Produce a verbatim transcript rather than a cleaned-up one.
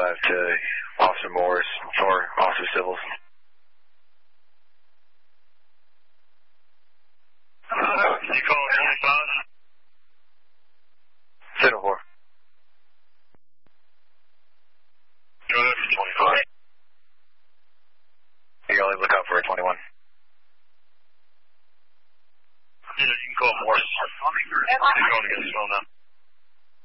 twenty-five to Officer Morris or Officer Civils. Uh, you call twenty-five? seven four. Go ahead for twenty-five. You can only look out for a twenty-one. Yeah, you can call Morris. He's going to get his phone now.